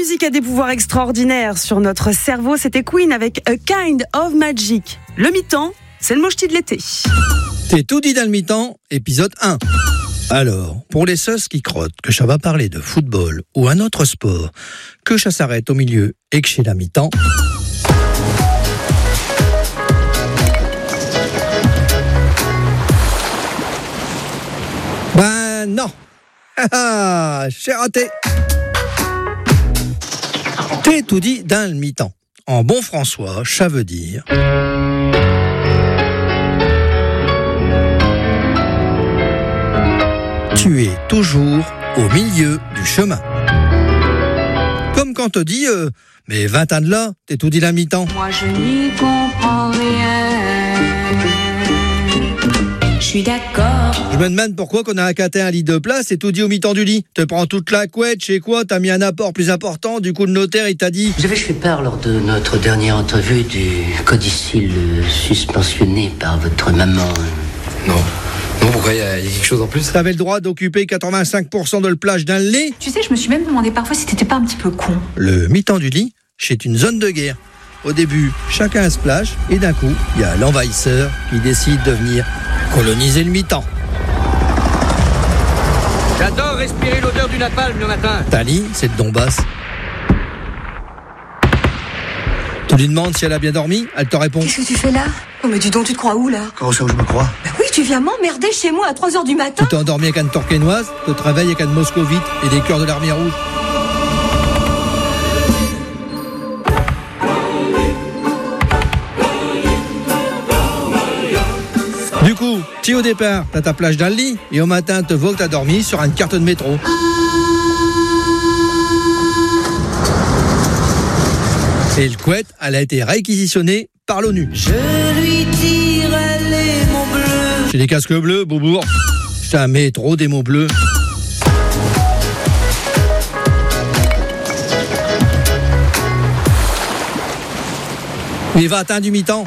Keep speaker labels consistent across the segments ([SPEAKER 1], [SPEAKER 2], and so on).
[SPEAKER 1] musique a des pouvoirs extraordinaires sur notre cerveau. C'était Queen avec A Kind of Magic. Le mi-temps, c'est le mochti de l'été.
[SPEAKER 2] T'es tout dit dans le mi-temps, épisode 1. Alors, pour les seuls qui crottent que ça va parler de football ou un autre sport, que ça s'arrête au milieu et que chez la mi-temps... Ben non. J'ai raté. T'es tout dit dans le mi-temps. En bon François, ça veut dire... Tu es toujours au milieu du chemin. Comme quand te dit, mais 20 ans de là, t'es tout dit dans le mi-temps.
[SPEAKER 3] Moi je n'y comprends rien. Je suis d'accord.
[SPEAKER 2] Je me demande pourquoi qu'on a accaté un lit de place et tout dit au mi-temps du lit. Te prends toute la couette, chez quoi t'as mis un apport plus important, du coup le notaire il t'a dit...
[SPEAKER 4] Vous avez fait part lors de notre dernière entrevue du codicile suspensionné par votre maman.
[SPEAKER 5] Non, pourquoi il y a quelque chose en plus?
[SPEAKER 2] T'avais le droit d'occuper 85% de la plage d'un lit.
[SPEAKER 6] Tu sais, je me suis même demandé parfois si t'étais pas un petit peu con.
[SPEAKER 2] Le mi-temps du lit, c'est une zone de guerre. Au début, chacun se plage et d'un coup, il y a l'envahisseur qui décide de venir coloniser le mi-temps.
[SPEAKER 7] J'adore respirer l'odeur du napalm le matin.
[SPEAKER 2] Tali, c'est de Donbass. Tu lui demandes si elle a bien dormi, elle te répond.
[SPEAKER 6] Qu'est-ce que tu fais là? Oh mais dis donc, tu te crois où là?
[SPEAKER 5] Comment ça où je me crois?
[SPEAKER 6] Bah oui, tu viens m'emmerder chez moi à 3h du matin.
[SPEAKER 2] Tu t'es endormi avec une torquenoise, tu te réveilles avec une moscovite et des cœurs de l'armée rouge. Du coup, si au départ, t'as ta plage dans le lit, et au matin, te vois que t'as dormi sur une carte de métro. Et le couette, elle a été réquisitionnée par l'ONU.
[SPEAKER 3] Je lui tire les mots bleus.
[SPEAKER 2] J'ai des casques bleus, Beaubourg. C'est un métro, des mots bleus. Il va atteindre du mi-temps.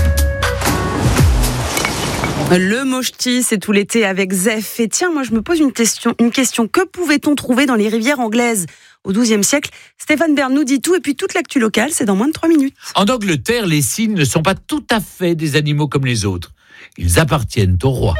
[SPEAKER 1] Le mochti, c'est tout l'été avec Zef. Et tiens, moi je me pose une question. Que pouvait-on trouver dans les rivières anglaises au XIIe siècle? Stéphane Bern nous dit tout, et puis toute l'actu locale, c'est dans moins de 3 minutes.
[SPEAKER 8] En Angleterre, les cygnes ne sont pas tout à fait des animaux comme les autres. Ils appartiennent au roi.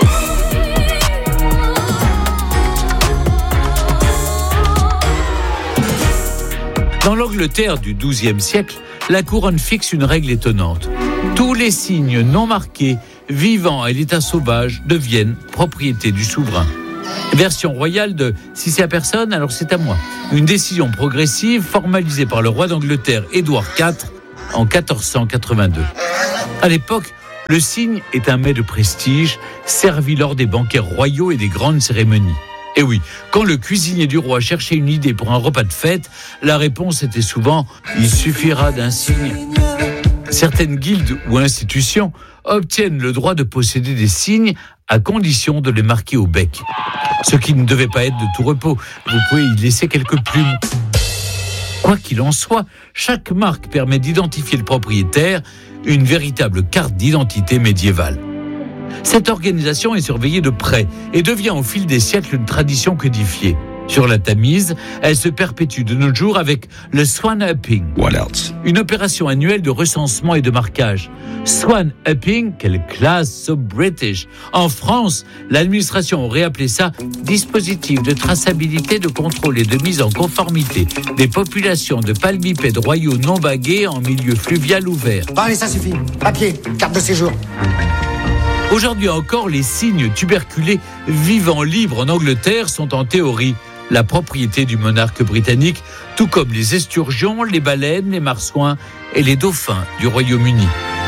[SPEAKER 8] Dans l'Angleterre du XIIe siècle, la couronne fixe une règle étonnante. Tous les cygnes non marqués, vivant à l'état sauvage, deviennent propriété du souverain. Version royale de « si c'est à personne, alors c'est à moi ». Une décision progressive formalisée par le roi d'Angleterre Édouard IV en 1482. À l'époque, le cygne est un mets de prestige, servi lors des banquets royaux et des grandes cérémonies. Et oui, quand le cuisinier du roi cherchait une idée pour un repas de fête, la réponse était souvent « il suffira d'un cygne ». Certaines guildes ou institutions obtiennent le droit de posséder des cygnes à condition de les marquer au bec. Ce qui ne devait pas être de tout repos. Vous pouvez y laisser quelques plumes. Quoi qu'il en soit, chaque marque permet d'identifier le propriétaire, une véritable carte d'identité médiévale. Cette organisation est surveillée de près et devient au fil des siècles une tradition codifiée. Sur la Tamise, elle se perpétue de nos jours avec le Swan Upping.
[SPEAKER 5] What else?
[SPEAKER 8] Une opération annuelle de recensement et de marquage. Swan Upping, quelle classe so British. En France, l'administration aurait appelé ça dispositif de traçabilité, de contrôle et de mise en conformité des populations de palmipèdes royaux non bagués en milieu fluvial ouvert.
[SPEAKER 9] Bon, allez, ça suffit. Papier, carte de séjour.
[SPEAKER 8] Aujourd'hui encore, les cygnes tuberculés vivant libres en Angleterre sont en théorie la propriété du monarque britannique, tout comme les esturgeons, les baleines, les marsouins et les dauphins du Royaume-Uni.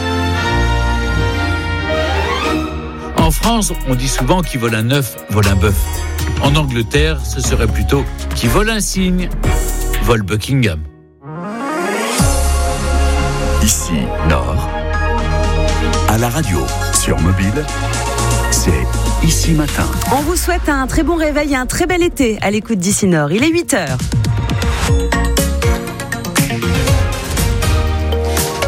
[SPEAKER 8] En France, on dit souvent qui vole un œuf, vole un bœuf. En Angleterre, ce serait plutôt qui vole un cygne, vole Buckingham.
[SPEAKER 10] Ici, Nord, à la radio, sur mobile, c'est Ici Matin.
[SPEAKER 1] On vous souhaite un très bon réveil et un très bel été à l'écoute d'Ici Nord. Il est 8h. Et les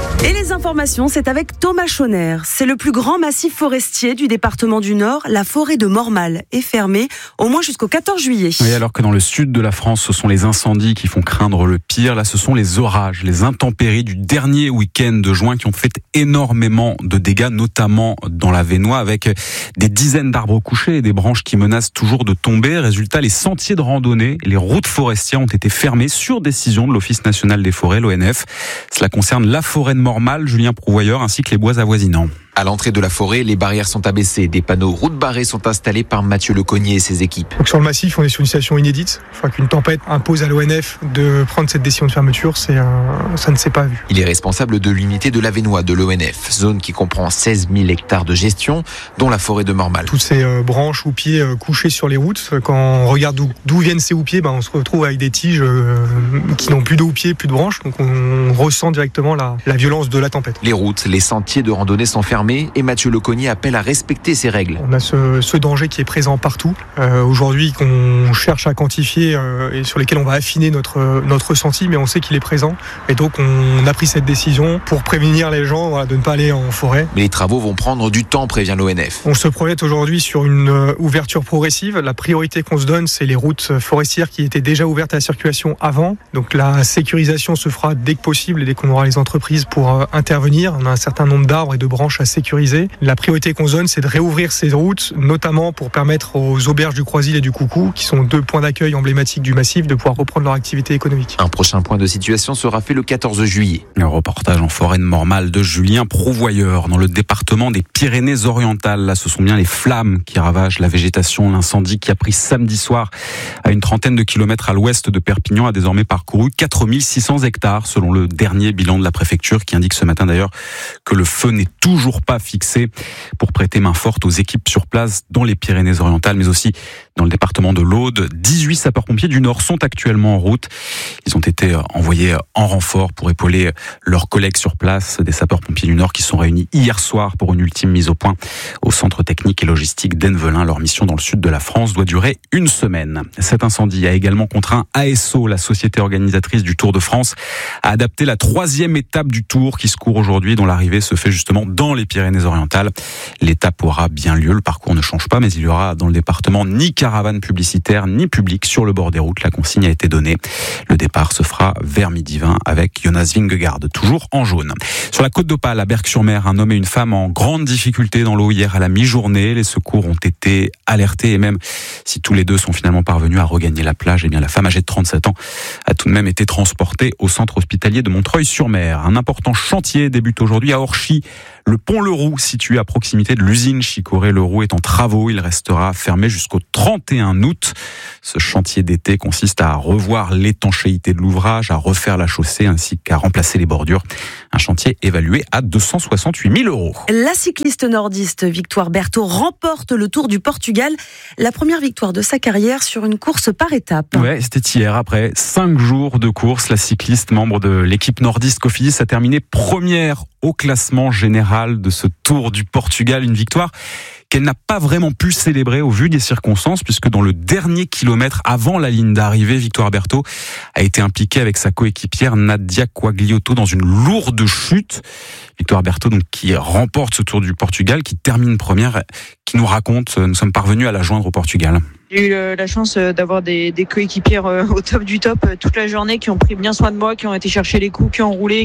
[SPEAKER 1] Les informations, c'est avec Thomas Chauner. C'est le plus grand massif forestier du département du Nord. La forêt de Mormal est fermée au moins jusqu'au 14 juillet.
[SPEAKER 11] Oui, alors que dans le sud de la France, ce sont les incendies qui font craindre le pire. Là, ce sont les orages, les intempéries du dernier week-end de juin qui ont fait énormément de dégâts, notamment dans la Vénois, avec des dizaines d'arbres couchés et des branches qui menacent toujours de tomber. Résultat, les sentiers de randonnée et les routes forestières ont été fermées sur décision de l'Office national des forêts, l'ONF. Cela concerne la forêt de Mormal, Julien Prouvoyeur, ainsi que les bois avoisinants.
[SPEAKER 12] À l'entrée de la forêt, les barrières sont abaissées. Des panneaux route barrée sont installés par Mathieu Leconnier et ses équipes.
[SPEAKER 13] Donc sur le massif, on est sur une situation inédite. Enfin, qu'une tempête impose à l'ONF de prendre cette décision de fermeture, ça ne s'est pas vu.
[SPEAKER 12] Il est responsable de l'unité de la Vénois de l'ONF, zone qui comprend 16 000 hectares de gestion, dont la forêt de Mormal.
[SPEAKER 13] Toutes ces branches ou pieds couchés sur les routes, quand on regarde d'où viennent ces houppiers, on se retrouve avec des tiges qui n'ont plus de houppiers, plus de branches. Donc on ressent directement la violence de la tempête.
[SPEAKER 12] Les routes, les sentiers de randonnée sont fermés et Mathieu Leconnier appelle à respecter ces règles.
[SPEAKER 13] On a ce danger qui est présent partout. Aujourd'hui, qu'on cherche à quantifier et sur lesquels on va affiner notre ressenti, mais on sait qu'il est présent. Et donc, on a pris cette décision pour prévenir les gens de ne pas aller en forêt.
[SPEAKER 12] Mais les travaux vont prendre du temps, prévient l'ONF.
[SPEAKER 13] On se projette aujourd'hui sur une ouverture progressive. La priorité qu'on se donne, c'est les routes forestières qui étaient déjà ouvertes à la circulation avant. Donc, la sécurisation se fera dès que possible et dès qu'on aura les entreprises pour intervenir. On a un certain nombre d'arbres et de branches à sécurisé. La priorité qu'on se donne, c'est de réouvrir ces routes, notamment pour permettre aux auberges du Croisil et du Coucou, qui sont 2 points d'accueil emblématiques du massif, de pouvoir reprendre leur activité économique.
[SPEAKER 12] Un prochain point de situation sera fait le 14 juillet.
[SPEAKER 11] Un reportage en forêt de Mormal de Julien Prouvoyeur, dans le département des Pyrénées-Orientales. Là, ce sont bien les flammes qui ravagent la végétation. L'incendie qui a pris samedi soir à une trentaine de kilomètres à l'ouest de Perpignan a désormais parcouru 4600 hectares, selon le dernier bilan de la préfecture, qui indique ce matin d'ailleurs que le feu n'est toujours pas fixé pour prêter main forte aux équipes sur place dans les Pyrénées-Orientales, mais aussi dans le département de l'Aude. 18 sapeurs-pompiers du Nord sont actuellement en route. Ils ont été envoyés en renfort pour épauler leurs collègues sur place, des sapeurs-pompiers du Nord qui sont réunis hier soir pour une ultime mise au point au centre technique et logistique d'Envelin. Leur mission dans le sud de la France doit durer une semaine. Cet incendie a également contraint ASO, la société organisatrice du Tour de France, à adapter la 3e étape du Tour qui se court aujourd'hui, dont l'arrivée se fait justement dans les Pyrénées-Orientales. L'étape aura bien lieu, le parcours ne change pas, mais il y aura dans le département ni caravane publicitaire ni public sur le bord des routes. La consigne a été donnée. Le départ se fera vers midi 20 avec Jonas Vingegaard, toujours en jaune. Sur la côte d'Opale, à Berck-sur-Mer, un homme et une femme en grande difficulté dans l'eau hier à la mi-journée. Les secours ont été alertés et même si tous les deux sont finalement parvenus à regagner la plage, la femme âgée de 37 ans a tout de même été transportée au centre hospitalier de Montreuil-sur-Mer. Un important chantier débute aujourd'hui à Orchy. Le pont Leroux, situé à proximité de l'usine Chicorée-Leroux, est en travaux. Il restera fermé jusqu'au 31 août. Ce chantier d'été consiste à revoir l'étanchéité de l'ouvrage, à refaire la chaussée ainsi qu'à remplacer les bordures. Un chantier évalué à 268 000 €.
[SPEAKER 1] La cycliste nordiste Victoire Berthaud remporte le Tour du Portugal. La première victoire de sa carrière sur une course par étapes.
[SPEAKER 11] Ouais, c'était hier. Après 5 jours de course, la cycliste, membre de l'équipe nordiste Cofidis, a terminé première au classement général de ce Tour du Portugal. Une victoire qu'elle n'a pas vraiment pu célébrer au vu des circonstances, puisque dans le dernier kilomètre avant la ligne d'arrivée, Victoire Berthaud a été impliquée avec sa coéquipière Nadia Quagliotto dans une lourde chute. Victoire Berthaud, donc, qui remporte ce Tour du Portugal, qui termine première, qui nous raconte, nous sommes parvenus à la joindre au Portugal.
[SPEAKER 14] J'ai eu la chance d'avoir des coéquipières au top du top toute la journée, qui ont pris bien soin de moi, qui ont été chercher les coups, qui ont roulé,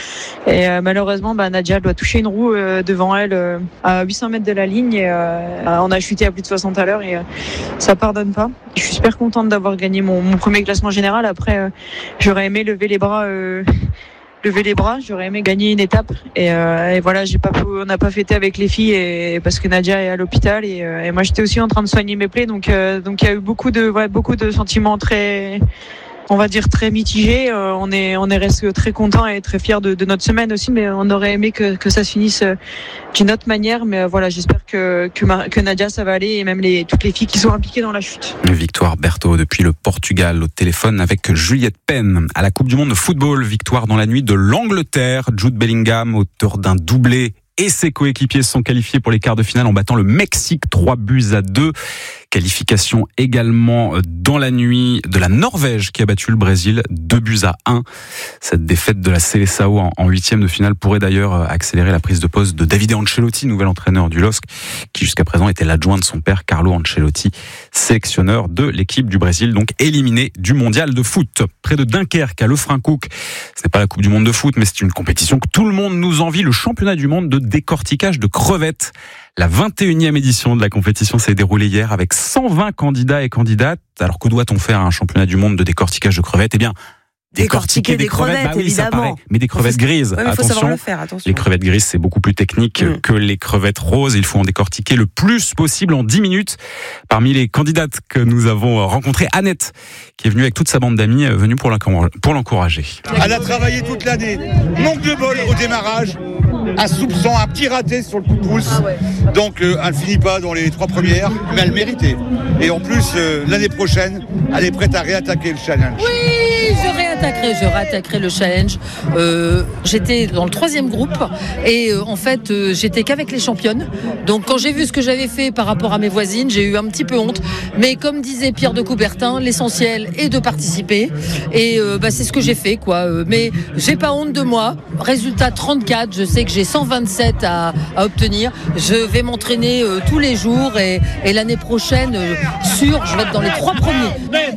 [SPEAKER 14] et malheureusement Nadia doit toucher une roue devant elle à 800 mètres de la ligne et on a chuté à plus de 60 à l'heure et ça pardonne pas. Je suis super contente d'avoir gagné mon premier classement général. Après j'aurais aimé lever les bras, j'aurais aimé gagner une étape et voilà, on n'a pas fêté avec les filles parce que Nadia est à l'hôpital et moi j'étais aussi en train de soigner mes plaies, donc il y a eu beaucoup de sentiments très, on va dire, très mitigés. On est resté très contents et très fiers de notre semaine aussi, mais on aurait aimé que ça se finisse d'une autre manière. Mais voilà, j'espère que Nadia, ça va aller, et même toutes les filles qui sont impliquées dans la chute.
[SPEAKER 11] Victoire Berthaud depuis le Portugal au téléphone avec Juliette Penn. À la Coupe du Monde de football, victoire dans la nuit de l'Angleterre. Jude Bellingham, auteur d'un doublé, et ses coéquipiers se sont qualifiés pour les quarts de finale en battant le Mexique 3-2. Qualification également dans la nuit de la Norvège qui a battu le Brésil 2-1. Cette défaite de la Seleção en 8e de finale pourrait d'ailleurs accélérer la prise de poste de Davide Ancelotti, nouvel entraîneur du LOSC, qui jusqu'à présent était l'adjoint de son père Carlo Ancelotti, sélectionneur de l'équipe du Brésil, donc éliminé du mondial de foot. Près de Dunkerque, à Lefrancouc, ce n'est pas la Coupe du Monde de foot, mais c'est une compétition que tout le monde nous envie, le championnat du monde de décortiquage de crevettes. La 21e édition de la compétition s'est déroulée hier avec 120 candidats et candidates. Alors que doit-on faire à un championnat du monde de décortiquage de crevettes ? Eh bien, décortiquer des crevettes, bah oui,
[SPEAKER 1] évidemment.
[SPEAKER 11] Ça paraît. Mais des crevettes grises,
[SPEAKER 1] ouais, attention. Les
[SPEAKER 11] crevettes grises, c'est beaucoup plus technique que les crevettes roses. Il faut en décortiquer le plus possible en 10 minutes. Parmi les candidates que nous avons rencontrées, Annette, qui est venue avec toute sa bande d'amis, venue pour l'encourager.
[SPEAKER 15] Elle a travaillé toute l'année. Manque de bol au démarrage. Un soupçon, un petit raté sur le coup de pouce. Donc elle finit pas dans les 3 premières, mais elle méritait. Et en plus, l'année prochaine, elle est prête à réattaquer le challenge.
[SPEAKER 16] Oui, je réattaquerai le challenge. J'étais dans le 3e groupe et en fait, j'étais qu'avec les championnes. Donc quand j'ai vu ce que j'avais fait par rapport à mes voisines, j'ai eu un petit peu honte. Mais comme disait Pierre de Coubertin, l'essentiel est de participer. Et c'est ce que j'ai fait, quoi. Mais j'ai pas honte de moi. Résultat 34, je sais que j'ai 127 à obtenir. Je vais m'entraîner tous les jours et l'année prochaine, je vais être dans les 3 premiers.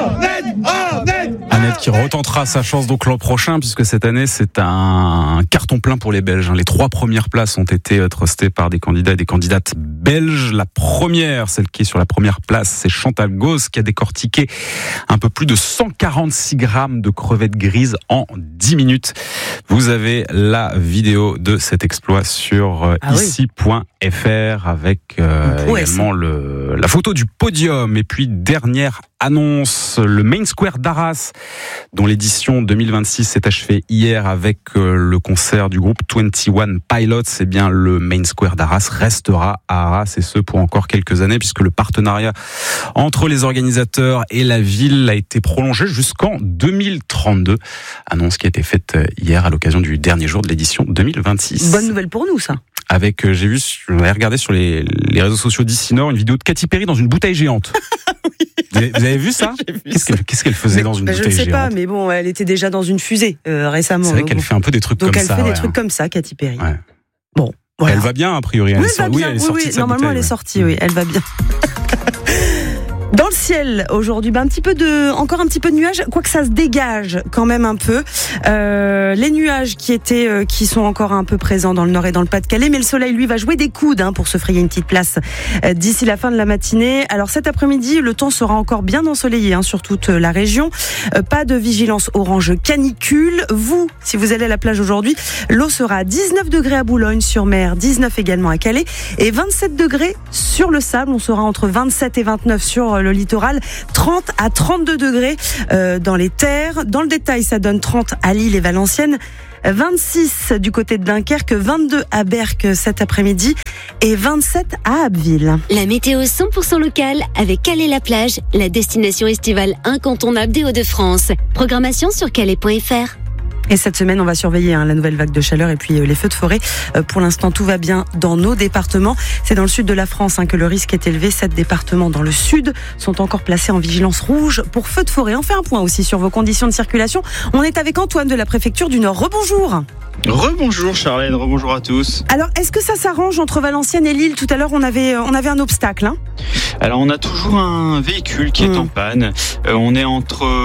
[SPEAKER 11] Annette qui retentera sa chance donc l'an prochain, puisque cette année c'est un carton plein pour les Belges. Les 3 premières places ont été trustées par des candidats et des candidates belges. La première, celle qui est sur la première place, c'est Chantal Gauss qui a décortiqué un peu plus de 146 grammes de crevettes grises en 10 minutes. Vous avez la vidéo de cet exploit sur ici.fr avec également la photo du podium. Et puis dernière annonce, le Main Square d'Arras, dont l'édition 2026 s'est achevée hier avec le concert du groupe 21 Pilots. Eh bien, le Main Square d'Arras restera à Arras, et ce pour encore quelques années, puisque le partenariat entre les organisateurs et la ville a été prolongé jusqu'en 2032. Annonce qui a été faite hier à l'occasion du dernier jour de l'édition 2026.
[SPEAKER 1] Bonne nouvelle pour nous, ça.
[SPEAKER 11] Avec, j'avais regardé sur les réseaux sociaux d'ici Nord une vidéo de Katy Perry dans une bouteille géante. Vous avez vu ça ? Qu'est-ce qu'elle faisait dans une bouteille géante ?
[SPEAKER 1] Je ne sais pas, mais bon, elle était déjà dans une fusée récemment.
[SPEAKER 11] C'est vrai qu'elle fait un peu des trucs comme ça.
[SPEAKER 1] Donc elle fait des trucs comme ça, Katy Perry.
[SPEAKER 11] Ouais.
[SPEAKER 1] Bon, voilà.
[SPEAKER 11] Elle va bien, a priori. Elle est sortie de sa
[SPEAKER 1] normalement
[SPEAKER 11] bouteille,
[SPEAKER 1] elle est sortie, oui, elle va bien. Dans le ciel, aujourd'hui, encore un petit peu de nuages, quoique ça se dégage quand même un peu. Les nuages qui sont encore un peu présents dans le nord et dans le Pas-de-Calais, mais le soleil, lui, va jouer des coudes pour se frayer une petite place d'ici la fin de la matinée. Alors cet après-midi, le temps sera encore bien ensoleillé sur toute la région. Pas de vigilance orange canicule. Vous, si vous allez à la plage aujourd'hui, l'eau sera à 19 degrés à Boulogne-sur-Mer, 19 également à Calais et 27 degrés sur le sable. On sera entre 27 et 29 sur le littoral, 30 à 32 degrés dans les terres. Dans le détail, ça donne 30 à Lille et Valenciennes, 26 du côté de Dunkerque, 22 à Berck cet après-midi et 27 à Abbeville.
[SPEAKER 17] La météo 100% locale avec Calais-la-Plage, la destination estivale incontournable des Hauts-de-France. Programmation sur calais.fr.
[SPEAKER 1] Et cette semaine, on va surveiller la nouvelle vague de chaleur et puis les feux de forêt. Pour l'instant, tout va bien dans nos départements. C'est dans le sud de la France que le risque est élevé. 7 départements dans le sud sont encore placés en vigilance rouge pour feux de forêt. On fait un point aussi sur vos conditions de circulation. On est avec Antoine de la préfecture du Nord. Rebonjour.
[SPEAKER 18] Rebonjour Charlène, rebonjour à tous.
[SPEAKER 1] Alors, est-ce que ça s'arrange entre Valenciennes et Lille ? Tout à l'heure, on avait un obstacle.
[SPEAKER 18] Alors, on a toujours un véhicule qui est en panne. On est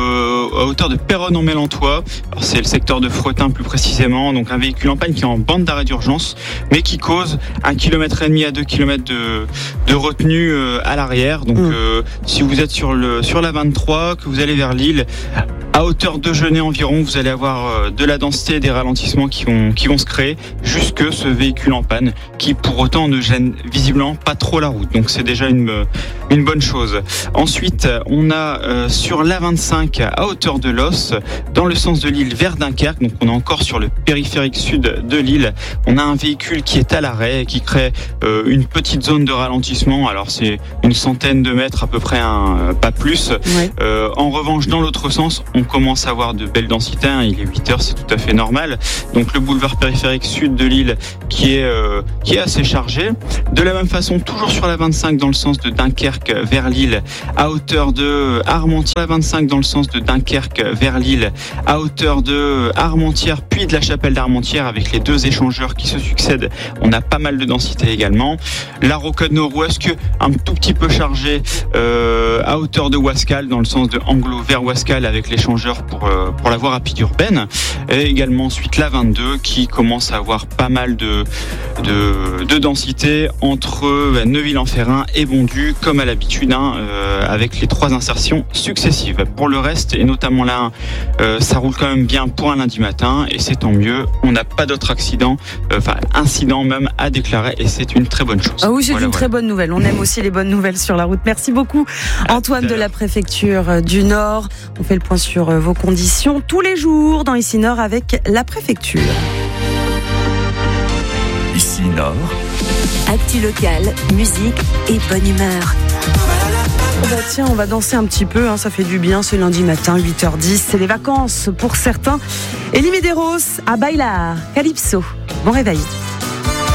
[SPEAKER 18] à hauteur de Péronne-en-Mélantois. Alors, c'est le secteur de Fretin plus précisément. Donc, un véhicule en panne qui est en bande d'arrêt d'urgence, mais qui cause 1,5 km à 2 km de retenue à l'arrière. Donc, si vous êtes sur la 23, que vous allez vers Lille, à hauteur de Genêt environ, vous allez avoir de la densité et des ralentissements qui vont se créer jusque ce véhicule en panne qui pour autant ne gêne visiblement pas trop la route. Donc c'est déjà une bonne chose. Ensuite, on a sur l'A25 à hauteur de Los, dans le sens de Lille vers Dunkerque, donc on est encore sur le périphérique sud de Lille, on a un véhicule qui est à l'arrêt, qui crée une petite zone de ralentissement. Alors c'est une centaine de mètres à peu près, pas plus. Ouais. En revanche, dans l'autre sens, on commence à avoir de belles densités, hein. Il est 8h, c'est tout à fait normal. Donc le boulevard périphérique sud de Lille qui est assez chargé. De la même façon, toujours sur la 25 dans le sens de Dunkerque vers Lille, à hauteur de Armentières. La 25 dans le sens de Dunkerque vers Lille, à hauteur de Armentières, puis de la Chapelle d'Armentières, avec les deux échangeurs qui se succèdent. On a pas mal de densité également. La rocade nord-ouest, un tout petit peu chargé à hauteur de Wascal, dans le sens de Anglo vers Wascal, avec l'échangeur pour la voie rapide urbaine. Et également ensuite la 22 qui commence à avoir pas mal de densité entre Neuville-en-Ferrain et Bondu, comme à l'habitude, avec les 3 insertions successives. Pour le reste, et notamment là, ça roule quand même bien pour un lundi matin, et c'est tant mieux. On n'a pas d'autres incidents même à déclarer, et c'est une très bonne chose.
[SPEAKER 1] Ah oui, c'est une très bonne nouvelle. On aime aussi les bonnes nouvelles sur la route. Merci beaucoup, Antoine de la préfecture du Nord. On fait le point sur vos conditions tous les jours dans Ici Nord avec la préfecture.
[SPEAKER 10] Ici Nord.
[SPEAKER 17] Actu locale, musique et bonne humeur.
[SPEAKER 1] Tiens, on va danser un petit peu, ça fait du bien ce lundi matin, 8h10, c'est les vacances pour certains. Elie Medeiros à Bailar, Calypso. Bon réveil.